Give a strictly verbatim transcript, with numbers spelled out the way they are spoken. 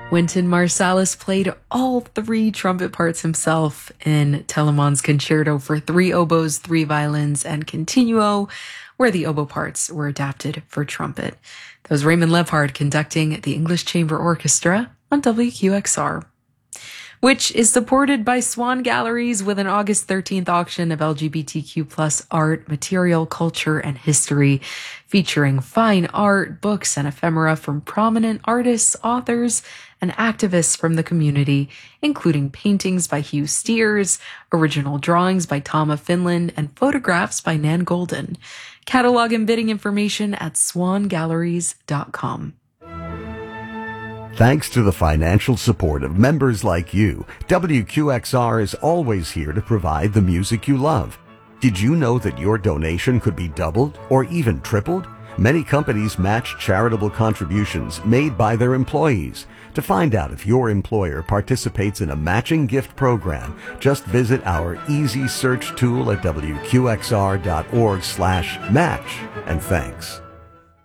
Wynton Marsalis played all three trumpet parts himself in Telemann's concerto for three oboes, three violins, and Continuo, where the oboe parts were adapted for trumpet. That was Raymond Lebhard conducting the English Chamber Orchestra on W Q X R, which is supported by Swan Galleries with an August thirteenth auction of L G B T Q plus art, material, culture, and history, featuring fine art, books, and ephemera from prominent artists, authors, and activists from the community, including paintings by Hugh Steers, original drawings by Tama Finland, and photographs by Nan Golden. Catalog and bidding information at swan galleries dot com. Thanks to the financial support of members like you, W Q X R is always here to provide the music you love. Did you know that your donation could be doubled or even tripled? Many companies match charitable contributions made by their employees. To find out if your employer participates in a matching gift program, just visit our easy search tool at W Q X R dot org slash match. And thanks.